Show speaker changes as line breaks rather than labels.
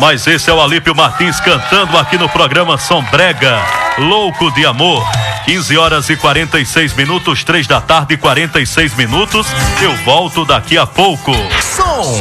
Mas esse é o Alípio Martins cantando aqui no programa Som Brega, Louco de Amor. 15 horas e 46 minutos, 3 da tarde e 46 minutos. Eu volto daqui a pouco.
Som